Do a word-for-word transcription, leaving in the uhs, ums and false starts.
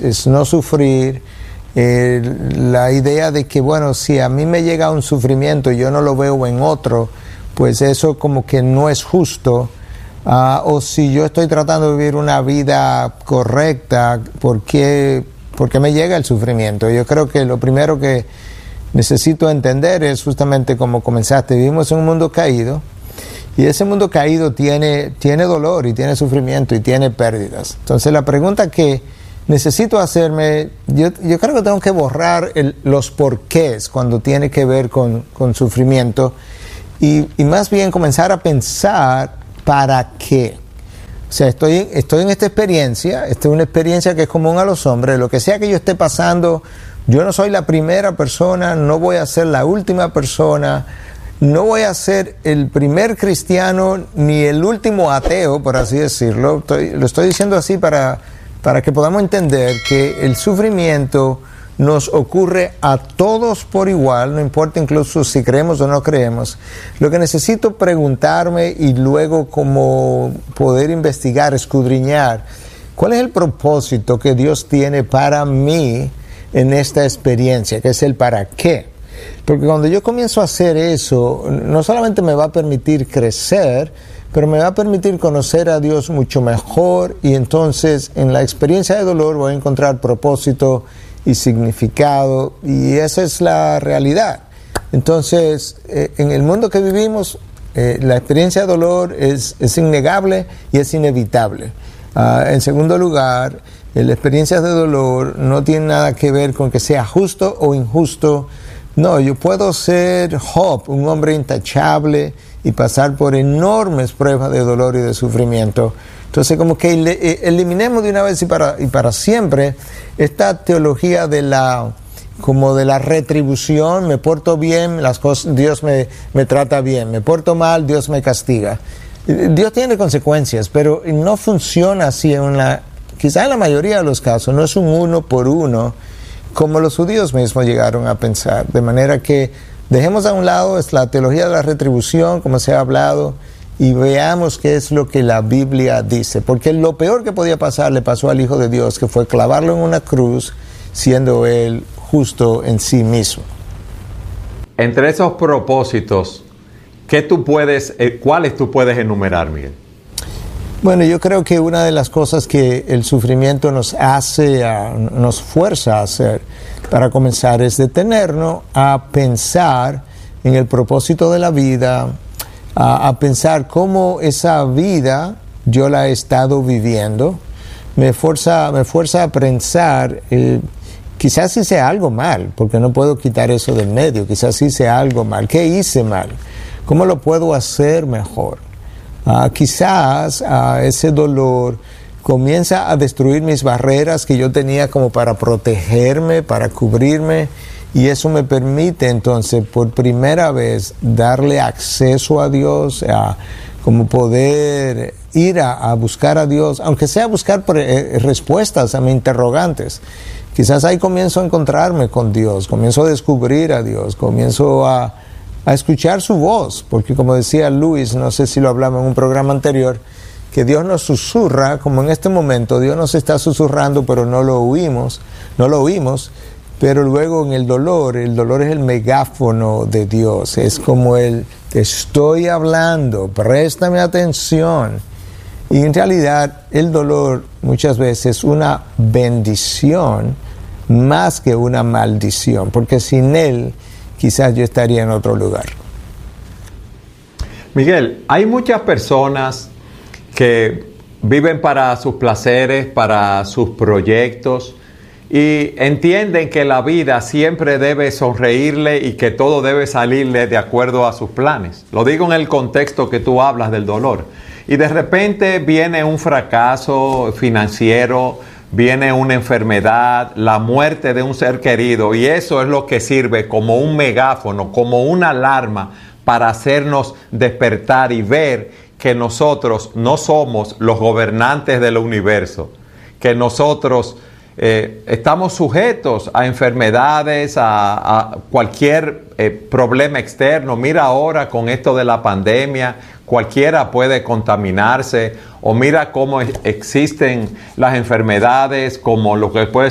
es no sufrir. Eh, la idea de que, bueno, si a mí me llega un sufrimiento y yo no lo veo en otro, pues eso como que no es justo. Uh, o si yo estoy tratando de vivir una vida correcta, ¿por qué, por qué me llega el sufrimiento? Yo creo que lo primero que necesito entender es justamente como comenzaste. Vivimos en un mundo caído, y ese mundo caído tiene, tiene dolor y tiene sufrimiento y tiene pérdidas. Entonces la pregunta que necesito hacerme, yo, yo creo que tengo que borrar el, los porqués cuando tiene que ver con, con sufrimiento, y, y más bien comenzar a pensar para qué. O sea, estoy, estoy en esta experiencia, esta es una experiencia que es común a los hombres, lo que sea que yo esté pasando, yo no soy la primera persona, no voy a ser la última persona, no voy a ser el primer cristiano ni el último ateo, por así decirlo. Estoy, lo estoy diciendo así para, para que podamos entender que el sufrimiento nos ocurre a todos por igual, no importa incluso si creemos o no creemos. Lo que necesito preguntarme y luego como poder investigar, escudriñar, ¿cuál es el propósito que Dios tiene para mí en esta experiencia? ¿Qué es el para qué? Porque cuando yo comienzo a hacer eso, no solamente me va a permitir crecer, pero me va a permitir conocer a Dios mucho mejor, y entonces en la experiencia de dolor voy a encontrar propósito y significado, y esa es la realidad. Entonces, eh, en el mundo que vivimos, eh, la experiencia de dolor es, es innegable y es inevitable. Uh, en segundo lugar, eh, la experiencia de dolor no tiene nada que ver con que sea justo o injusto. No, yo puedo ser Job, un hombre intachable, y pasar por enormes pruebas de dolor y de sufrimiento. Entonces, como que eliminemos de una vez y para, y para siempre esta teología de la, como de la retribución. Me porto bien, las cosas, Dios me, me trata bien. Me porto mal, Dios me castiga. Dios tiene consecuencias, pero no funciona así en la, quizá en la mayoría de los casos. No es un uno por uno, como los judíos mismos llegaron a pensar. De manera que dejemos a un lado es la teología de la retribución, como se ha hablado, y veamos qué es lo que la Biblia dice. Porque lo peor que podía pasar le pasó al Hijo de Dios, que fue clavarlo en una cruz, siendo Él justo en sí mismo. Entre esos propósitos, ¿qué tú puedes, eh, ¿cuáles tú puedes enumerar, Miguel? Bueno, yo creo que una de las cosas que el sufrimiento nos hace, a, nos fuerza a hacer, para comenzar, es detenernos a pensar en el propósito de la vida, a, a pensar cómo esa vida yo la he estado viviendo. Me fuerza, me fuerza a pensar, eh, quizás hice algo mal, porque no puedo quitar eso del medio, quizás hice algo mal. ¿Qué hice mal? ¿Cómo lo puedo hacer mejor? Uh, quizás uh, ese dolor comienza a destruir mis barreras que yo tenía como para protegerme, para cubrirme, y eso me permite entonces por primera vez darle acceso a Dios, a, como poder ir a, a buscar a Dios, aunque sea buscar por, eh, respuestas a mis interrogantes. Quizás ahí comienzo a encontrarme con Dios, comienzo a descubrir a Dios, comienzo a a escuchar su voz, porque como decía Luis, no sé si lo hablamos en un programa anterior, que Dios nos susurra, como en este momento Dios nos está susurrando, pero no lo oímos, no lo oímos, pero luego en el dolor, el dolor es el megáfono de Dios, es como el, te estoy hablando, préstame atención. Y en realidad el dolor muchas veces es una bendición más que una maldición, porque sin él quizás yo estaría en otro lugar. Miguel, hay muchas personas que viven para sus placeres, para sus proyectos, y entienden que la vida siempre debe sonreírle y que todo debe salirle de acuerdo a sus planes. Lo digo en el contexto que tú hablas del dolor. Y de repente viene un fracaso financiero, viene una enfermedad, la muerte de un ser querido, y eso es lo que sirve como un megáfono, como una alarma para hacernos despertar y ver que nosotros no somos los gobernantes del universo, que nosotros eh, estamos sujetos a enfermedades, a, a cualquier eh, problema externo. Mira ahora con esto de la pandemia, cualquiera puede contaminarse, o mira cómo existen las enfermedades como lo que puede